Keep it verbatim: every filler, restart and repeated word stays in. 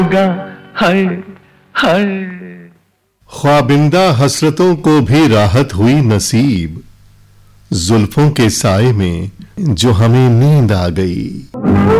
हाय हाय। ख्वाबिंदा हसरतों को भी राहत हुई नसीब, जुल्फों के साए में जो हमें नींद आ गई।